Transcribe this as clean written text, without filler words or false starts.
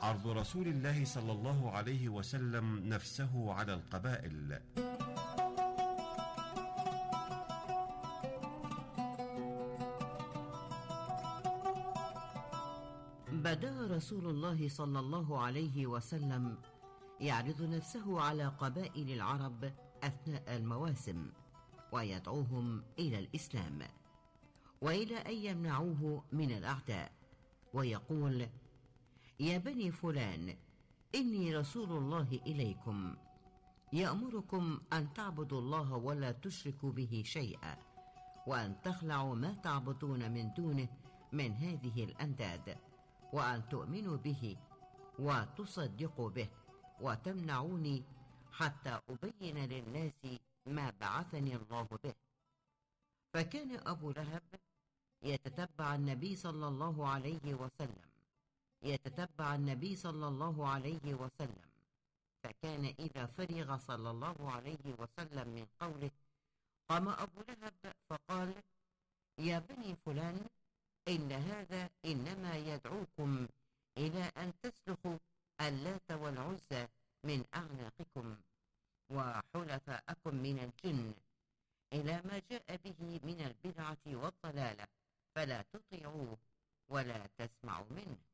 عرض رسول الله صلى الله عليه وسلم نفسه على القبائل. بدأ رسول الله صلى الله عليه وسلم يعرض نفسه على قبائل العرب أثناء المواسم، ويدعوهم إلى الإسلام وإلى أن يمنعوه من الأعداء، ويقول: يا بني فلان، إني رسول الله إليكم، يأمركم أن تعبدوا الله ولا تشركوا به شيئا، وأن تخلعوا ما تعبدون من دونه من هذه الأنداد، وأن تؤمنوا به وتصدقوا به وتمنعوني حتى أبين للناس ما بعثني الله به. فكان أبو لهب يتتبع النبي صلى الله عليه وسلم فكان إذا فرغ صلى الله عليه وسلم من قوله قام أبو لهب فقال: يا بني فلان، إن هذا إنما يدعوكم إلى أن تسلخوا اللات والعزى من أعناقكم وحلفاءكم من الجن إلى ما جاء به من البدعة والضلالة، فلا تطيعوه ولا تسمعوا منه.